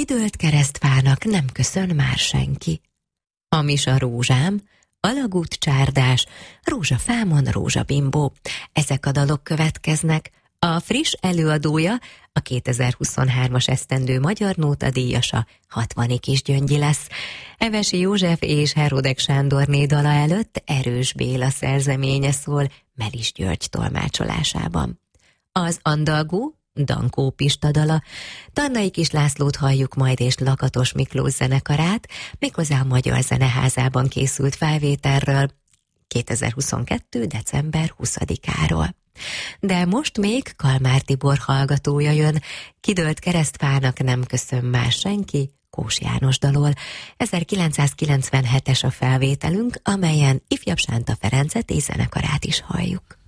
Kidőlt keresztfának nem köszön már senki. Hamis a rózsám, alagút csárdás, rózsafámon rózsabimbó. Ezek a dalok következnek. A friss előadója, a 2023-as esztendő Magyar Nóta díjasa 60 Kisgyöngyi lesz. Evesi József és Herodek Sándorné dala előtt Erős Béla szerzeménye szól Melis György tolmácsolásában. Az andalgó Dankó Pista dala. Tarnai Kis Lászlót halljuk majd és Lakatos Miklós zenekarát, méghozzá a Magyar Zeneházában készült felvételről 2022. december 20-áról. De most még Kalmár Tibor hallgatója jön, Kidőlt keresztfának nem köszön már senki, Kós János dalol. 1997-es a felvételünk, amelyen ifjabb Sánta Ferencet és zenekarát is halljuk.